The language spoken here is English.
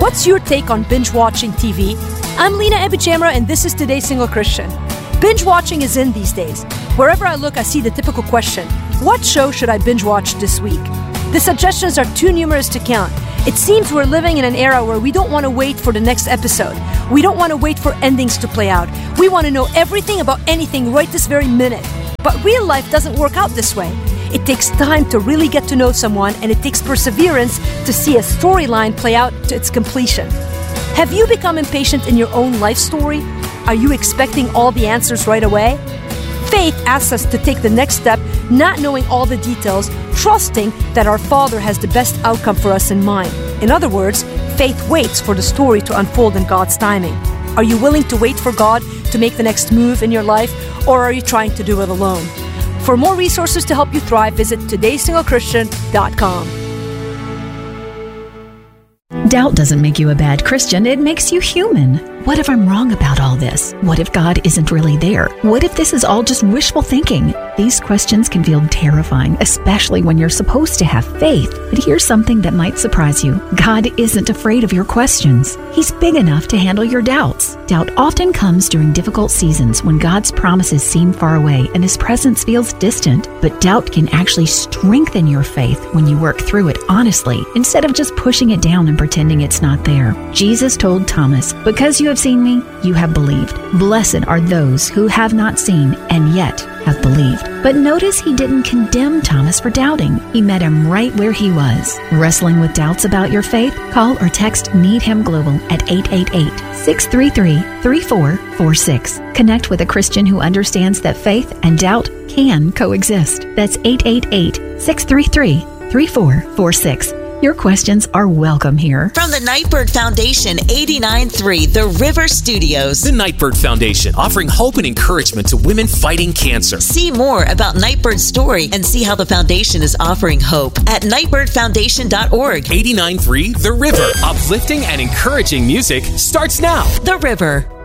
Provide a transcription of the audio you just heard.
What's your take on binge-watching TV? I'm Lena Ebichamra, and this is Today's Single Christian. Binge-watching is in these days. Wherever I look, I see the typical question, what show should I binge-watch this week? The suggestions are too numerous to count. It seems we're living in an era where we don't want to wait for the next episode. We don't want to wait for endings to play out. We want to know everything about anything right this very minute. But real life doesn't work out this way. It takes time to really get to know someone, and it takes perseverance to see a storyline play out to its completion. Have you become impatient in your own life story? Are you expecting all the answers right away? Faith asks us to take the next step, not knowing all the details, trusting that our Father has the best outcome for us in mind. In other words, faith waits for the story to unfold in God's timing. Are you willing to wait for God to make the next move in your life, or are you trying to do it alone? For more resources to help you thrive, visit todaysinglechristian.com. Doubt doesn't make you a bad Christian, it makes you human. What if I'm wrong about all this? What if God isn't really there? What if this is all just wishful thinking? These questions can feel terrifying, especially when you're supposed to have faith. But here's something that might surprise you. God isn't afraid of your questions. He's big enough to handle your doubts. Doubt often comes during difficult seasons when God's promises seem far away and His presence feels distant. But doubt can actually strengthen your faith when you work through it honestly, instead of just pushing it down and pretending it's not there. Jesus told Thomas, "Because you have seen me, you have believed. Blessed are those who have not seen and yet have believed." But notice He didn't condemn Thomas for doubting. He met him right where he was. Wrestling with doubts about your faith? Call or text Need Him Global at 888-633-3446. Connect with a Christian who understands that faith and doubt can coexist. That's 888-633-3446. Your questions are welcome here. From the Nightbird Foundation, 89.3 The River Studios. The Nightbird Foundation, offering hope and encouragement to women fighting cancer. See more about Nightbird's story and see how the foundation is offering hope at nightbirdfoundation.org. 89.3 The River. Uplifting and encouraging music starts now. The River.